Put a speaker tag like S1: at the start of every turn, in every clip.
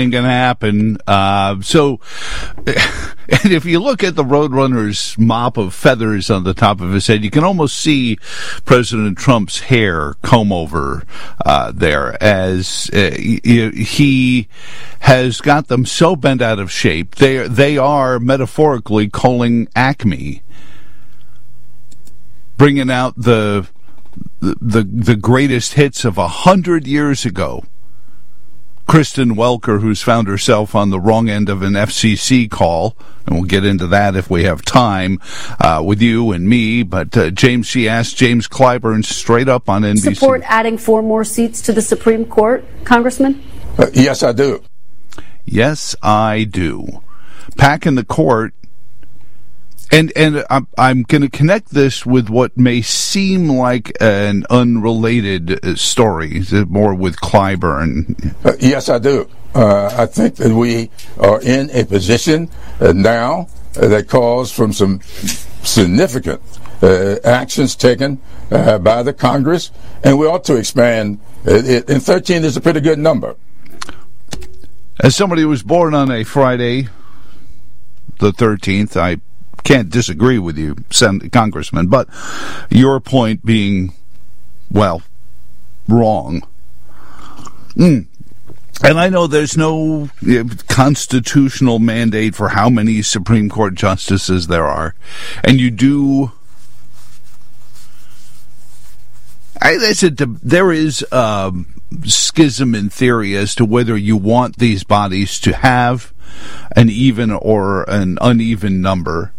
S1: going to happen. And if you look at the Roadrunner's mop of feathers on the top of his head, you can almost see President Trump's hair comb over there, as he has got them so bent out of shape. They are metaphorically calling Acme, bringing out the greatest hits of 100 years ago. Kristen Welker, who's found herself on the wrong end of an FCC call, and we'll get into that if we have time with you and me, but she asked James Clyburn straight up on NBC.
S2: Support adding 4 more seats to the Supreme Court, Congressman?
S3: Yes, I do.
S1: Yes, I do. Packing the court. And I'm going to connect this with what may seem like an unrelated story, more with Clyburn.
S3: Yes, I do. I think that we are in a position now that calls for some significant actions taken by the Congress, and we ought to expand. And 13 is a pretty good number.
S1: As somebody who was born on a Friday, the 13th, I can't disagree with you, Congressman, but your point being, well, wrong. And I know there's no constitutional mandate for how many Supreme Court justices there are, and you do. There is a schism in theory as to whether you want these bodies to have an even or an uneven number.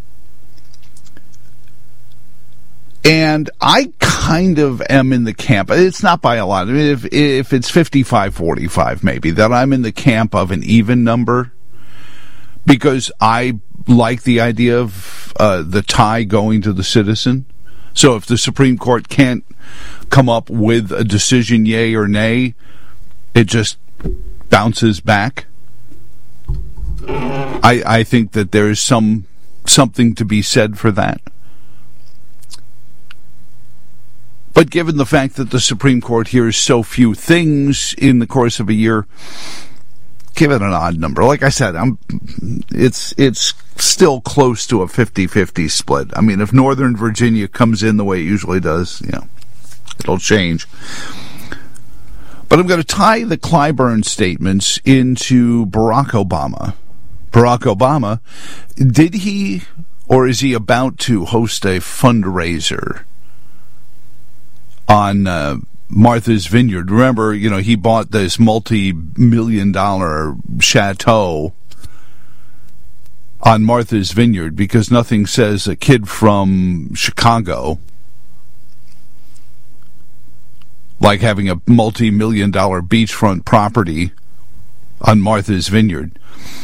S1: And I kind of am in the camp, it's not by a lot, I mean, if it's 55-45 maybe, that I'm in the camp of an even number, because I like the idea of the tie going to the citizen. So if the Supreme Court can't come up with a decision, yay or nay, it just bounces back. I think that there is something to be said for that. But given the fact that the Supreme Court hears so few things in the course of a year, give it an odd number. Like I said, it's still close to a 50-50 split. I mean, if Northern Virginia comes in the way it usually does, it'll change. But I'm going to tie the Clyburn statements into Barack Obama. Barack Obama, did he or is he about to host a fundraiser on Martha's Vineyard? Remember, he bought this multi-million-dollar chateau on Martha's Vineyard because nothing says a kid from Chicago like having a multi-million-dollar beachfront property on Martha's Vineyard.